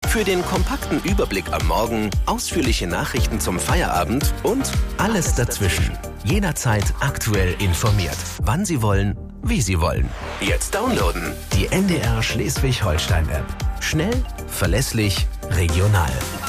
Für den kompakten Überblick am Morgen, ausführliche Nachrichten zum Feierabend und alles dazwischen. Jederzeit aktuell informiert. Wann Sie wollen, wie Sie wollen. Jetzt downloaden. Die NDR Schleswig-Holstein-App. Schnell, verlässlich, regional.